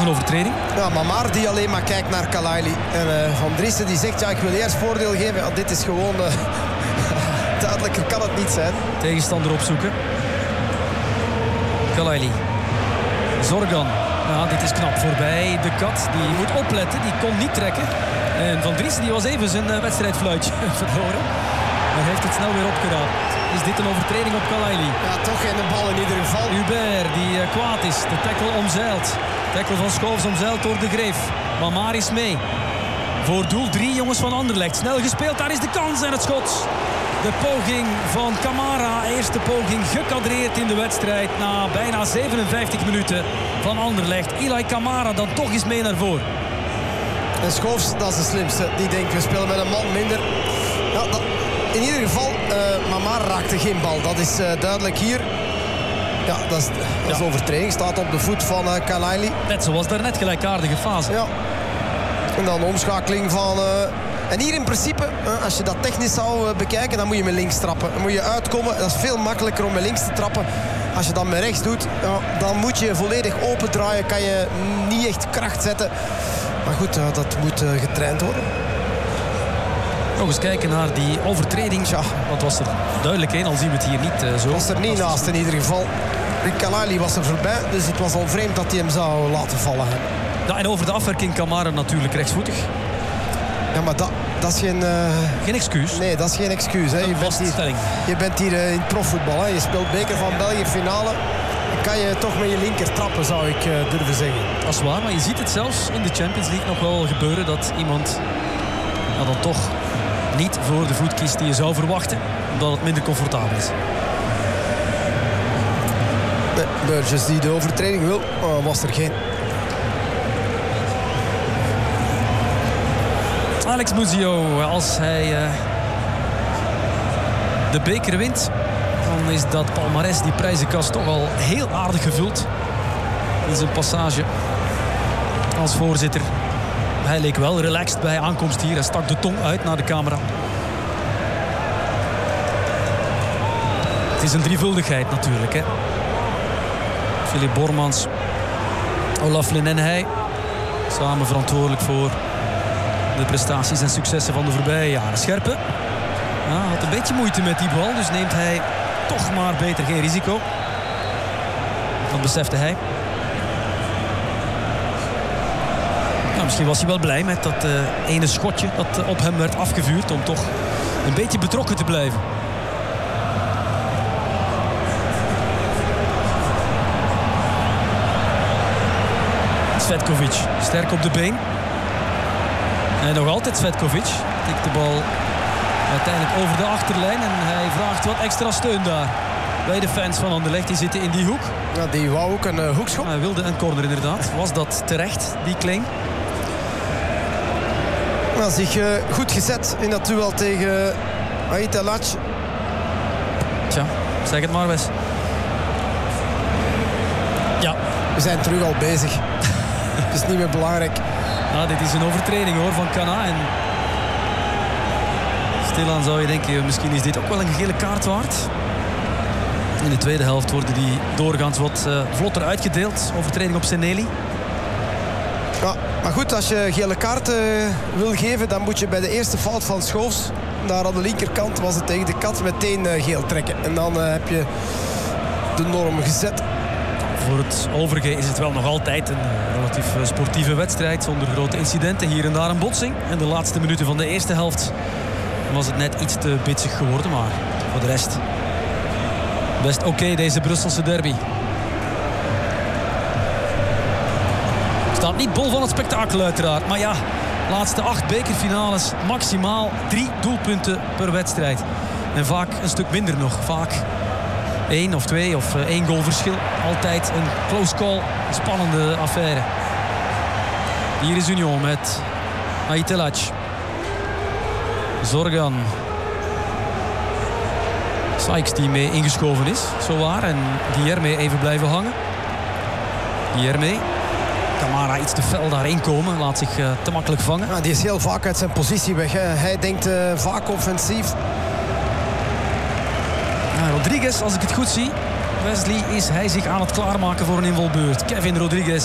een overtreding. Ja, Mamar die alleen maar kijkt naar Kalaili. En Van Driessen die zegt, ja, ik wil eerst voordeel geven. Ja, dit is gewoon... duidelijker kan het niet zijn. Tegenstander opzoeken. Kalaili. Zorgan. Ja, dit is knap voorbij. De kat, die moet opletten. Die kon niet trekken. En Van Driessen die was even zijn wedstrijdfluitje verloren. Maar heeft het snel weer opgedaan. Is dit een overtreding op Kalaili? Ja, toch geen bal in ieder geval. Hubert die kwaad is. De tackle omzeild. Tackle van Schoofs omzeild door de Greef. Mamar is mee. Voor doel 3 jongens van Anderlecht. Snel gespeeld, daar is de kans en het schot. De poging van Camara. Eerste poging gekadreerd in de wedstrijd. Na bijna 57 minuten van Anderlecht. Ilay Camara dan toch eens mee naar voren. En Schoofs, dat is de slimste. Die denkt, we spelen met een man minder. Ja, in ieder geval, Mamar raakte geen bal. Dat is duidelijk hier. Ja, dat is overtreding. Staat op de voet van Kalaili. Net zoals daarnet, gelijkaardige fase. Ja. En dan de omschakeling van... En hier in principe, als je dat technisch zou bekijken, dan moet je met links trappen. Dan moet je uitkomen. Dat is veel makkelijker om met links te trappen. Als je dat met rechts doet, dan moet je volledig open draaien. Kan je niet echt kracht zetten. Maar goed, dat moet getraind worden. Nog eens kijken naar die overtreding. Ja, wat was er duidelijk heen, al zien we het hier niet zo. Was er niet naast in ieder geval. Kalaili was er voorbij, dus het was al vreemd dat hij hem zou laten vallen. Ja, en over de afwerking Camara natuurlijk rechtsvoetig. Ja, maar dat is geen... Geen excuus. Nee, dat is geen excuus. Hè. Je bent hier in het profvoetbal. Hè. Je speelt beker van België finale. Dan kan je toch met je linker trappen, zou ik durven zeggen. Dat is waar, maar je ziet het zelfs in de Champions League nog wel gebeuren dat iemand dan toch niet voor de voet kiest die je zou verwachten, omdat het minder comfortabel is. Nee, Burgess die de overtreding wil, was er geen. Alex Muzio, als hij de beker wint, dan is dat palmares, die prijzenkast, toch al heel aardig gevuld. In zijn passage als voorzitter. Hij leek wel relaxed bij aankomst hier. Hij stak de tong uit naar de camera. Het is een drievuldigheid natuurlijk, hè. Philip Bormans, Olaf Lin en hij samen verantwoordelijk voor de prestaties en successen van de voorbije jaren. Scherpe had een beetje moeite met die bal, dus neemt hij toch maar beter geen risico. Dat besefte hij. Nou, misschien was hij wel blij met dat ene schotje dat op hem werd afgevuurd, om toch een beetje betrokken te blijven. Cvetkovic, sterk op de been. En nog altijd Cvetkovic. Tikt de bal uiteindelijk over de achterlijn. En hij vraagt wat extra steun daar bij de fans van Anderlecht. Die zitten in die hoek. Ja, die wou ook een hoekschop. Hij wilde een corner inderdaad. Was dat terecht, die claim? Nou, zich goed gezet in dat duel tegen Aitelac. Tja, zeg het maar, Wes. Ja. We zijn terug al bezig. Het is niet meer belangrijk. Ja, dit is een overtreding hoor van Kana. En stilaan zou je denken, misschien is dit ook wel een gele kaart waard. In de tweede helft worden die doorgaans wat vlotter uitgedeeld. Overtreding op Seneli. Ja, maar goed, als je gele kaarten wil geven, dan moet je bij de eerste fout van Schoofs, daar aan de linkerkant was het tegen de kat, meteen geel trekken. En dan heb je de norm gezet. Voor het overige is het wel nog altijd een relatief sportieve wedstrijd zonder grote incidenten. Hier en daar een botsing. En de laatste minuten van de eerste helft was het net iets te bitsig geworden. Maar voor de rest best oké, deze Brusselse derby. Staat niet bol van het spektakel uiteraard. Maar ja, laatste 8 bekerfinales, maximaal 3 doelpunten per wedstrijd. En vaak een stuk minder nog. Vaak 1 of 2 of 1 goal verschil. Altijd een close call, een spannende affaire. Hier is Union met Aitelac. Zorgan. Sykes die mee ingeschoven is, zowaar. En Guilherme even blijven hangen. Guilherme. Camara iets te fel daarin komen. Laat zich te makkelijk vangen. Ja, die is heel vaak uit zijn positie weg. Hè. Hij denkt vaak offensief. Ja, Rodriguez, als ik het goed zie, Wesley, is hij zich aan het klaarmaken voor een invalbeurt. Kevin Rodriguez